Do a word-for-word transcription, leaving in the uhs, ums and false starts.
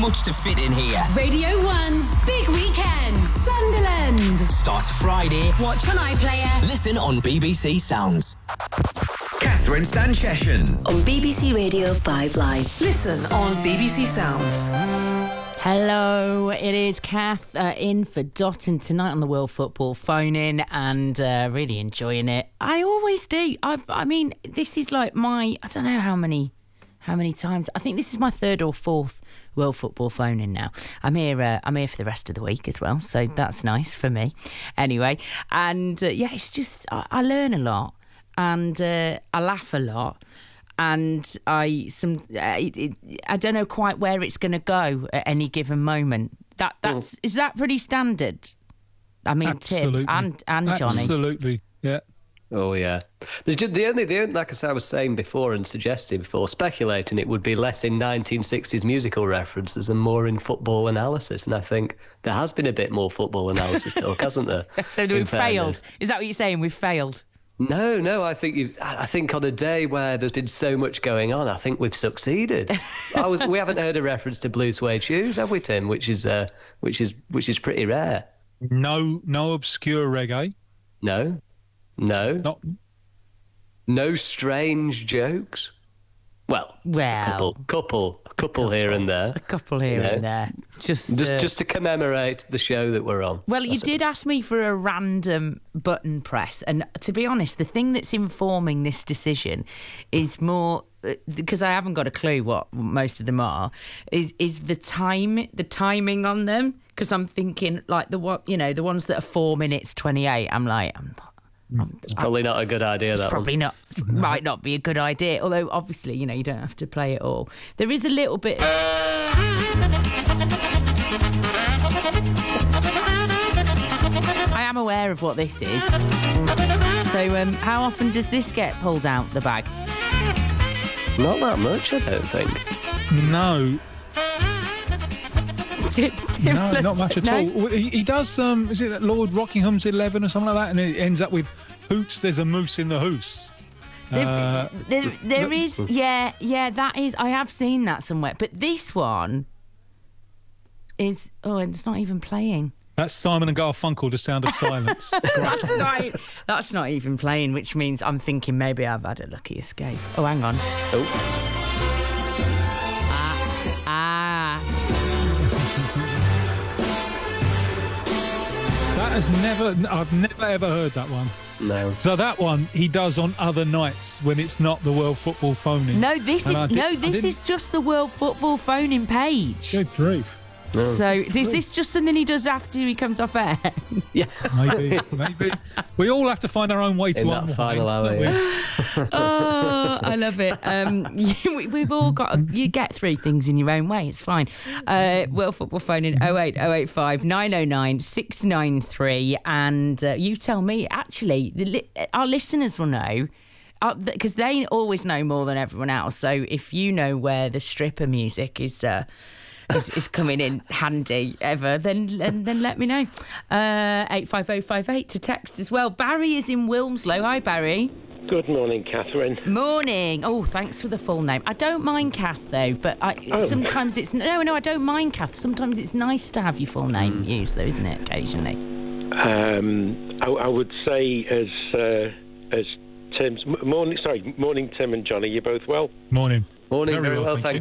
much to fit in here. Radio One's Big Weekend, Sunderland. Starts Friday. Watch on iPlayer. Listen on B B C Sounds. Catherine Stanchession on B B C Radio five Live. Listen on B B C Sounds. Hello, it is Kath uh, in for Dotton tonight on the World Football Phone In, and uh, really enjoying it. I always do. I've, I mean, this is like my, I don't know how many how many times. I think this is my third or fourth World Football Phone In now. I'm here. Uh, I'm here for the rest of the week as well, so that's nice for me. Anyway, and uh, yeah, it's just I, I learn a lot. And uh, I laugh a lot, and I some uh, it, it, I don't know quite where it's going to go at any given moment. That that's is that pretty standard? I mean, Absolutely. Tim and and Johnny. Absolutely, yeah. Oh yeah. The, the only the only, like I said, I was saying before and suggesting before, speculating it would be less in nineteen sixties musical references and more in football analysis. And I think there has been a bit more football analysis talk, hasn't there? So we've failed. Is that what you're saying? We've failed. No, no. I think you've, I think on a day where there's been so much going on, I think we've succeeded. I was. We haven't heard a reference to blue suede shoes, have we, Tim? Which is, uh, which is, which is pretty rare. No, no obscure reggae. No, no, Not. no strange jokes. Well, Well, a couple, couple, a couple here and there. a couple here You know? and there. Just, Just, uh, just to commemorate the show that we're on. Well, you That's it. did ask me for a random button press, and to be honest, the thing that's informing this decision is more because I haven't got a clue what most of them are. Is is the time, the timing on them? Because I'm thinking like the what you know the ones that are four minutes twenty eight. I'm like, I'm not. I'm, It's probably not a good idea. It's that probably one. not. It might not be a good idea. Although obviously, you know, you don't have to play it all. There is a little bit. I am aware of what this is. So, um, how often does this get pulled out the bag? Not that much, I don't think. No, Tim, no, not much at no? all. Well, He, he does. Um, is it that Lord Rockingham's eleven or something like that? And it ends up with hoots. There's a moose in the hoose. There, Uh, there, there is, yeah, yeah, that is. I have seen that somewhere, but this one is. Oh, it's not even playing. That's Simon and Garfunkel, The Sound of Silence. That's not. That's not even playing, which means I'm thinking maybe I've had a lucky escape. Oh, hang on. Oh, Ah. That has never. I've never ever heard that one. no. So that one he does on other nights when it's not the World Football Phone-In. No, this And is I did- no, I this didn't- is just the World Football Phoning page. Good grief. So is this just something he does after he comes off air? Yeah. Maybe, maybe. We all have to find our own way to In that unwind. final hour, don't we? yeah. Oh, I love it. Um, you, we, we've all got. You get through things in your own way. It's fine. Uh, World Football Phone in oh eight oh eight five nine oh nine six nine three, and uh, you tell me. Actually, the li- our listeners will know. Because uh, they always know more than everyone else. So if you know where the stripper music is uh, is, is coming in handy ever, then then, then let me know. Uh, eight five oh five eight to text as well. Barry is in Wilmslow. Hi, Barry. Good morning, Catherine. Morning. Oh, thanks for the full name. I don't mind Kath, though, but I, Oh. sometimes it's... No, no, I don't mind Kath. Sometimes it's nice to have your full name used, though, isn't it, occasionally? Um, I, I would say as uh, as Tim's... Morning, sorry, morning, Tim and Johnny. You both well? Morning. Morning, Very very well, well, thank